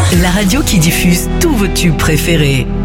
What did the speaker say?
La radio qui diffuse tous vos tubes préférés.